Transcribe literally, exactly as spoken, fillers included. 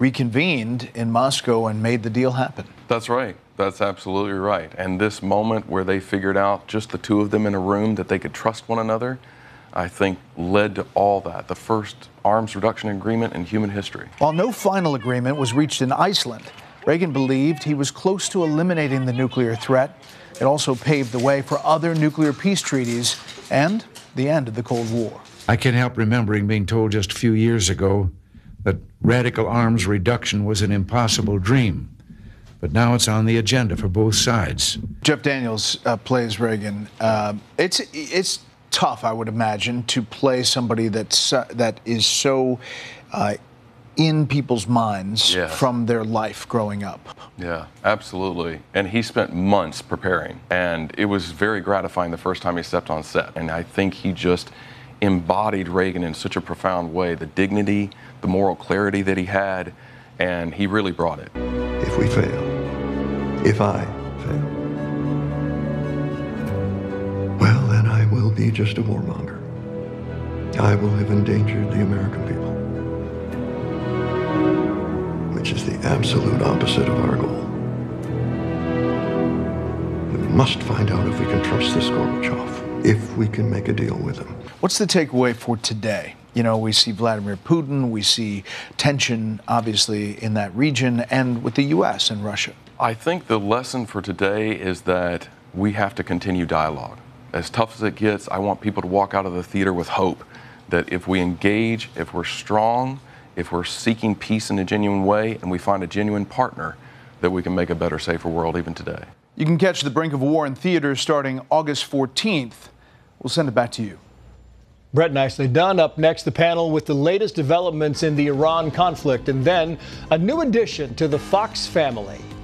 reconvened in Moscow and made the deal happen. That's right. That's absolutely right. And this moment where they figured out, just the two of them in a room, that they could trust one another, I think led to all that, the first arms reduction agreement in human history. While no final agreement was reached in Iceland, Reagan believed he was close to eliminating the nuclear threat. It also paved the way for other nuclear peace treaties and the end of the Cold War. I can't help remembering being told just a few years ago that radical arms reduction was an impossible dream. But now it's on the agenda for both sides. Jeff Daniels uh, plays Reagan. Uh, it's it's tough, I would imagine, to play somebody that's uh, that is so uh, in people's minds Yes. from their life growing up. Yeah, absolutely. And he spent months preparing, and it was very gratifying the first time he stepped on set. And I think he just embodied Reagan in such a profound way, the dignity, the moral clarity that he had, and he really brought it. If we fail, if I fail, well, then I will be just a warmonger. I will have endangered the American people, which is the absolute opposite of our goal. We must find out if we can trust this Gorbachev, if we can make a deal with him. What's the takeaway for today? You know, we see Vladimir Putin, we see tension, obviously, in that region and with the U S and Russia. I think the lesson for today is that we have to continue dialogue. As tough as it gets, I want people to walk out of the theater with hope that if we engage, if we're strong, if we're seeking peace in a genuine way, and we find a genuine partner, that we can make a better, safer world even today. You can catch The Brink of War in theaters starting August fourteenth. We'll send it back to you. Brett, nicely done. Up next, the panel with the latest developments in the Iran conflict, and then a new addition to the Fox family.